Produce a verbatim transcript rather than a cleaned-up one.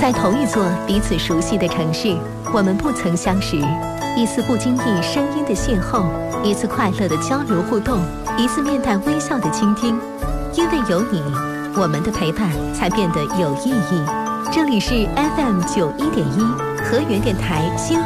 在同一座彼此熟悉的城市，我们不曾相识。一次不经意声音的邂逅，一次快乐的交流互动，一次面带微笑的倾听。因为有你，我们的陪伴才变得有意义。这里是 F M 九一点一和源电台新